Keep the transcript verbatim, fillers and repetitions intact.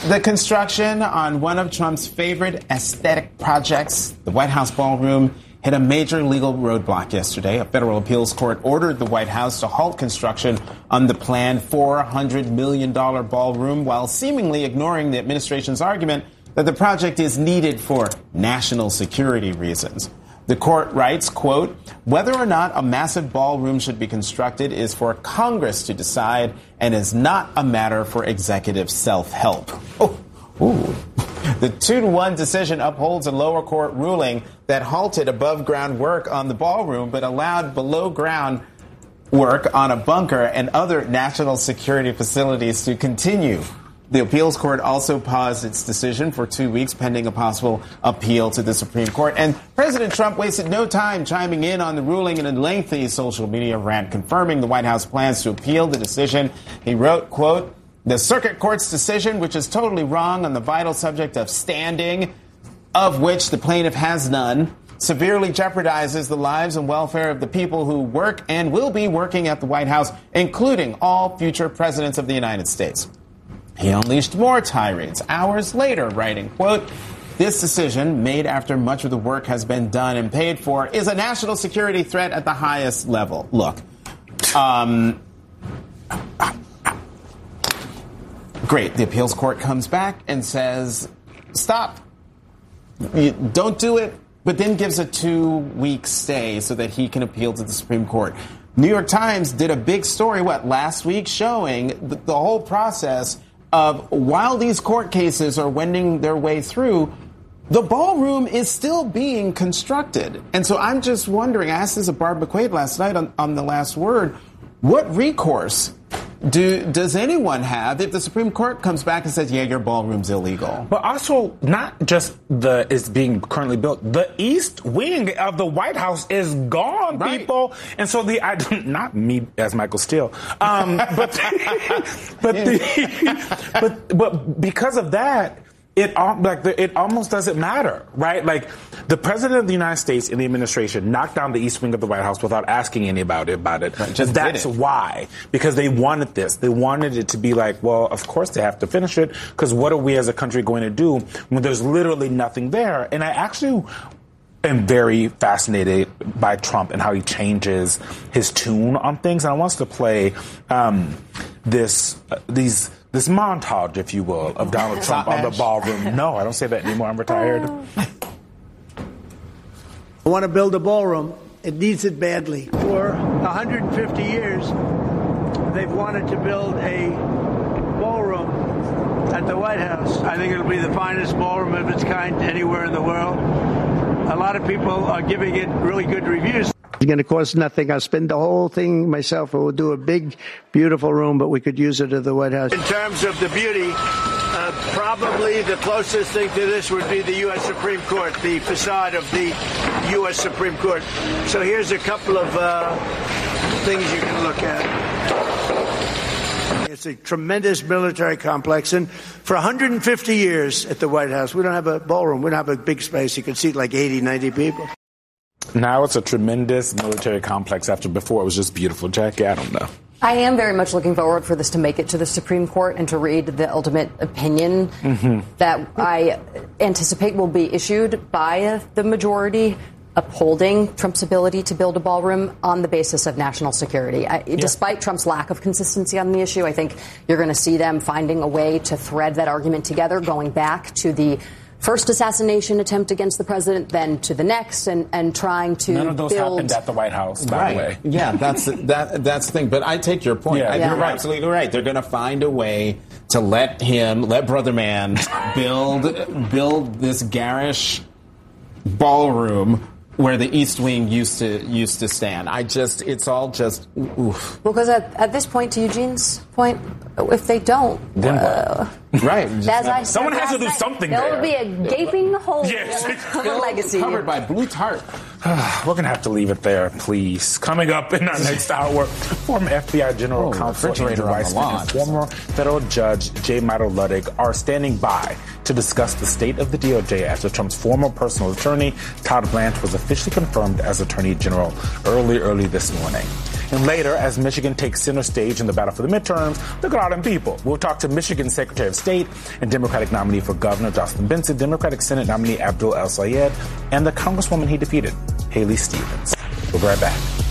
The construction on one of Trump's favorite aesthetic projects, the White House ballroom, hit a major legal roadblock yesterday. A federal appeals court ordered the White House to halt construction on the planned four hundred million dollars ballroom while seemingly ignoring the administration's argument that the project is needed for national security reasons. The court writes, quote, whether or not a massive ballroom should be constructed is for Congress to decide and is not a matter for executive self-help. Oh, ooh. The two to one decision upholds a lower court ruling that halted above-ground work on the ballroom but allowed below-ground work on a bunker and other national security facilities to continue. The appeals court also paused its decision for two weeks pending a possible appeal to the Supreme Court. And President Trump wasted no time chiming in on the ruling in a lengthy social media rant confirming the White House plans to appeal the decision. He wrote, quote, the circuit court's decision, which is totally wrong on the vital subject of standing, of which the plaintiff has none, severely jeopardizes the lives and welfare of the people who work and will be working at the White House, including all future presidents of the United States. He unleashed more tirades hours later, writing, quote, this decision, made after much of the work has been done and paid for, is a national security threat at the highest level. Look, um, great. The appeals court comes back and says, stop. You don't do it, but then gives a two-week stay so that he can appeal to the Supreme Court. New York Times did a big story, what, last week, showing the, the whole process of while these court cases are wending their way through, the ballroom is still being constructed. And so I'm just wondering, I asked this of Barb McQuaid last night on, on The Last Word, what recourse do does anyone have if the Supreme Court comes back and says, yeah, your ballroom's illegal? But also, not just the is being currently built, the east wing of the White House is gone, right. People. And so the, I, not me as Michael Steele, um, but, but, the, but, but because of that, it like it almost doesn't matter, right? Like the president of the United States and the administration knocked down the east wing of the White House without asking anybody about it. Right, just That's why, because they wanted this. They wanted it to be like, well, of course they have to finish it, because what are we as a country going to do when there's literally nothing there? And I actually am very fascinated by Trump and how he changes his tune on things. And I want us to play um, this uh, these. This montage, if you will, of Donald Trump on the ballroom. No, I don't say that anymore. I'm retired. I want to build a ballroom. It needs it badly. For one hundred fifty years, they've wanted to build a ballroom at the White House. I think it'll be the finest ballroom of its kind anywhere in the world. A lot of people are giving it really good reviews. It's going to cost nothing. I'll spend the whole thing myself. We'll do a big, beautiful room, but we could use it at the White House. In terms of the beauty, uh, probably the closest thing to this would be the U S Supreme Court, the facade of the U S Supreme Court. So here's a couple of uh, things you can look at. It's a tremendous military complex, and for one hundred fifty years at the White House, we don't have a ballroom. We don't have a big space. You can seat like eighty, ninety people. Now it's a tremendous military complex after before it was just beautiful. Jackie, I don't know. I am very much looking forward for this to make it to the Supreme Court and to read the ultimate opinion mm-hmm. that I anticipate will be issued by the majority upholding Trump's ability to build a ballroom on the basis of national security. I, yeah. Despite Trump's lack of consistency on the issue, I think you're going to see them finding a way to thread that argument together, going back to the first assassination attempt against the president, then to the next, and, and trying to None of those build... happened at the White House, by right. the way. Yeah, that's that. That's the thing. But I take your point. Yeah. I, Yeah. You're Right. absolutely right. They're going to find a way to let him, let Brother Man, build build this garish ballroom where the East Wing used to used to stand. I just, it's all just, oof. Well, because at, at this point, to Eugene's point, if they don't, then uh, right? as I said Someone has to last do night, something there there. will be a gaping hole Yes. of a legacy. Covered by blue tarp. We're going to have to leave it there, please. Coming up in our next hour, former F B I General oh, Counsel Andrew on the Weissman lawn. and former federal judge J. Milo Ludwig are standing by to discuss the state of the D O J after Trump's former personal attorney, Todd Blanche, was officially confirmed as Attorney General early, early this morning. And later, as Michigan takes center stage in the battle for the midterms, look at all them people. We'll talk to Michigan Secretary of State and Democratic nominee for governor Jocelyn Benson, Democratic Senate nominee Abdul El-Sayed, and the congresswoman he defeated, Haley Stevens. We'll be right back.